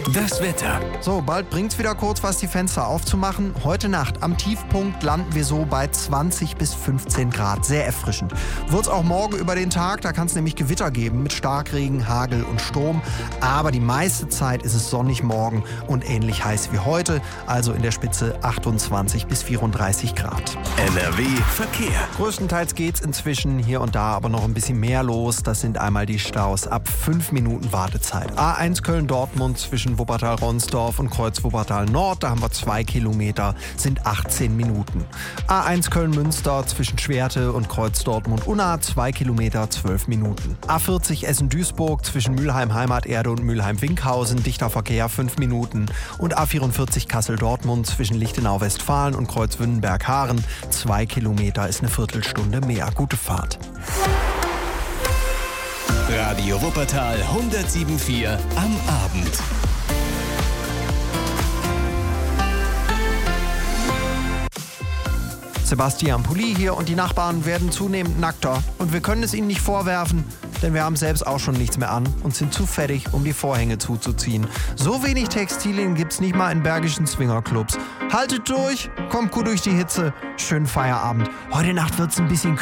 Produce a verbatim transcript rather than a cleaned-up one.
Das Wetter. So, bald bringt's wieder kurz was, die Fenster aufzumachen. Heute Nacht am Tiefpunkt landen wir so bei zwanzig bis fünfzehn Grad. Sehr erfrischend. Wird's auch morgen über den Tag, da kann es nämlich Gewitter geben mit Starkregen, Hagel und Sturm. Aber die meiste Zeit ist es sonnig morgen und ähnlich heiß wie heute. Also in der Spitze achtundzwanzig bis vierunddreißig Grad. N R W Verkehr. Größtenteils geht's inzwischen hier und da aber noch ein bisschen mehr los. Das sind einmal die Staus ab fünf Minuten Wartezeit. A eins Köln-Dortmund zwischen Wuppertal-Ronsdorf und Kreuz-Wuppertal-Nord, da haben wir zwei Kilometer, sind achtzehn Minuten. A eins Köln-Münster zwischen Schwerte und Kreuz-Dortmund-Unna, zwei Kilometer, zwölf Minuten. A vierzig Essen-Duisburg zwischen Mülheim-Heimaterde und Mülheim-Winkhausen, dichter Verkehr, fünf Minuten. Und A vierundvierzig Kassel-Dortmund zwischen Lichtenau-Westfalen und Kreuz-Wünnenberg-Haaren, zwei Kilometer, ist eine Viertelstunde mehr. Gute Fahrt. Radio Wuppertal hundertsieben Komma vier am Abend. Sebastian Pulli hier und die Nachbarn werden zunehmend nackter. Und wir können es ihnen nicht vorwerfen, denn wir haben selbst auch schon nichts mehr an und sind zu fettig, um die Vorhänge zuzuziehen. So wenig Textilien gibt's nicht mal in bergischen Swingerclubs. Haltet durch, kommt gut durch die Hitze, schönen Feierabend. Heute Nacht wird's ein bisschen